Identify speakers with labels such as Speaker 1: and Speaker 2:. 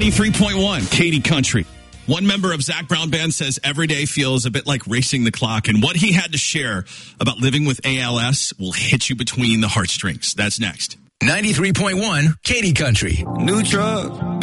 Speaker 1: 93.1, Katy Country. One member of Zac Brown Band says every day feels a bit like racing the clock, and what he had to share about living with ALS will hit you between the heartstrings. That's next.
Speaker 2: 93.1, Katy Country.
Speaker 3: New truck.